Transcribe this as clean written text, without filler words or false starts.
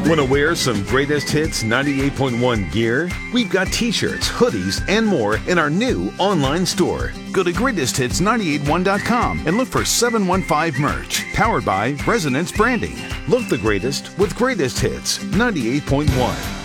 Want to wear some Greatest Hits 98.1 gear? We've got t-shirts, hoodies, and more in our new online store. Go to greatesthits981.com and look for 715 merch, powered by Resonance Branding. Look the greatest with Greatest Hits 98.1.